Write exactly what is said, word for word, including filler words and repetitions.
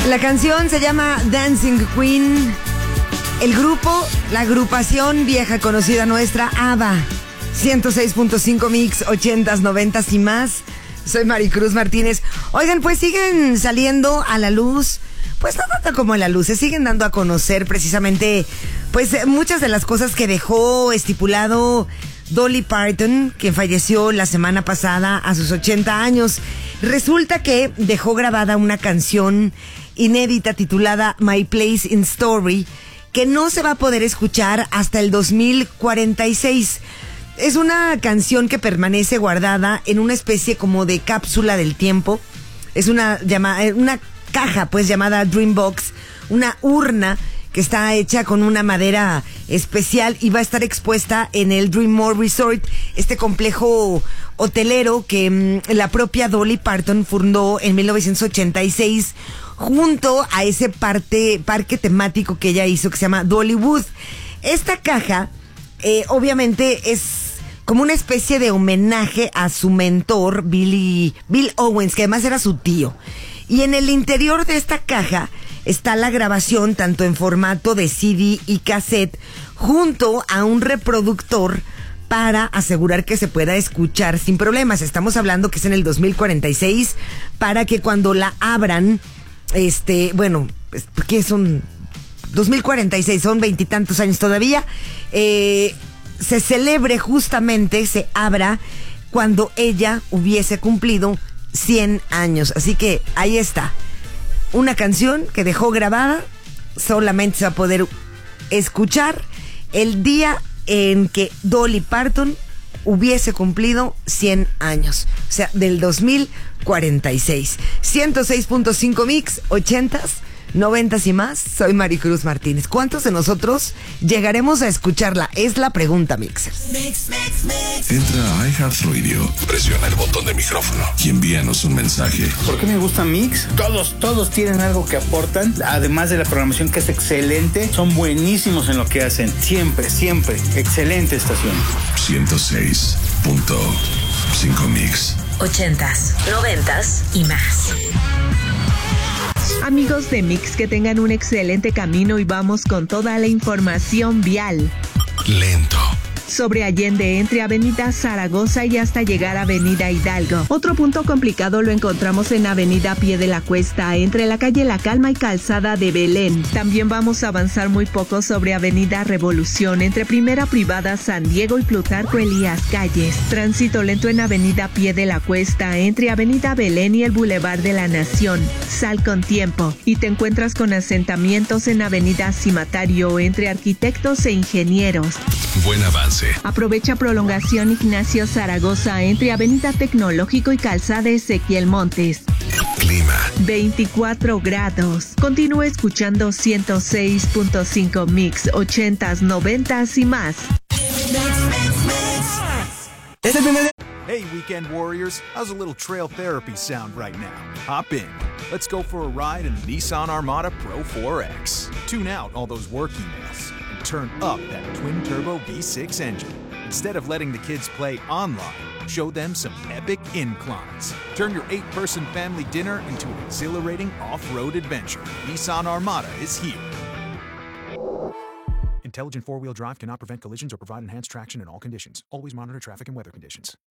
La canción se llama Dancing Queen. El grupo, la agrupación vieja conocida nuestra, ABBA. ciento seis punto cinco Mix, ochentas, noventas y más. Soy Maricruz Martínez. Oigan, pues siguen saliendo a la luz, pues no tanto como a la luz, se siguen dando a conocer precisamente, pues muchas de las cosas que dejó estipulado Dolly Parton, quien falleció la semana pasada a sus ochenta años. Resulta que dejó grabada una canción inédita titulada My Place in Story, que no se va a poder escuchar hasta el dos mil cuarenta y seis. Es una canción que permanece guardada en una especie como de cápsula del tiempo. Es una, llama, una caja pues llamada Dreambox, una urna que está hecha con una madera especial y va a estar expuesta en el Dreammore Resort, este complejo hotelero que mmm, la propia Dolly Parton fundó en mil novecientos ochenta y seis junto a ese parte, parque temático que ella hizo que se llama Dollywood. Esta caja eh, obviamente es como una especie de homenaje a su mentor Billy, Bill Owens, que además era su tío. Y en el interior de esta caja está la grabación tanto en formato de C D y cassette junto a un reproductor para asegurar que se pueda escuchar sin problemas. Estamos hablando que es en el dos mil cuarenta y seis para que cuando la abran, este, bueno, ¿qué son? dos mil cuarenta y seis, son veintitantos años todavía, eh, se celebre justamente, se abra cuando ella hubiese cumplido cien años. Así que ahí está. Una canción que dejó grabada, solamente se va a poder escuchar el día en que Dolly Parton hubiese cumplido cien años. O sea, del dos mil cuarenta y seis. ciento seis punto cinco Mix, ochentas, noventas y más. Soy Maricruz Martínez. ¿Cuántos de nosotros llegaremos a escucharla? Es la pregunta, Mixers. Mix, mix, mix. Entra a iHeartRadio, presiona el botón de micrófono y envíanos un mensaje. ¿Por qué me gusta Mix? Todos, todos tienen algo que aportan. Además de la programación que es excelente, son buenísimos en lo que hacen. Siempre, siempre. Excelente estación. ciento seis punto cinco Mix. Ochentas, noventas y más. Amigos de Mix, que tengan un excelente camino y vamos con toda la información vial. Lento. Sobre Allende entre Avenida Zaragoza y hasta llegar a Avenida Hidalgo. Otro punto complicado lo encontramos en Avenida Pie de la Cuesta, entre la calle La Calma y Calzada de Belén. También vamos a avanzar muy poco sobre Avenida Revolución, entre Primera Privada San Diego y Plutarco Elías Calles. Tránsito lento en Avenida Pie de la Cuesta, entre Avenida Belén y el Boulevard de la Nación. Sal con tiempo. Y te encuentras con asentamientos en Avenida Cimatario, entre arquitectos e ingenieros. Buen avance. Aprovecha prolongación Ignacio Zaragoza entre Avenida Tecnológico y Calzada Ezequiel Montes. Clima. veinticuatro grados. Continúa escuchando ciento seis punto cinco Mix, ochentas, noventas y más. Hey, weekend warriors, how's a little trail therapy sound right now? Hop in. Let's go for a ride in the Nissan Armada Pro four X. Tune out all those work emails and turn up that twin-turbo V six engine. Instead of letting the kids play online, show them some epic inclines. Turn your eight-person family dinner into an exhilarating off-road adventure. Nissan Armada is here. Intelligent four-wheel drive cannot prevent collisions or provide enhanced traction in all conditions. Always monitor traffic and weather conditions.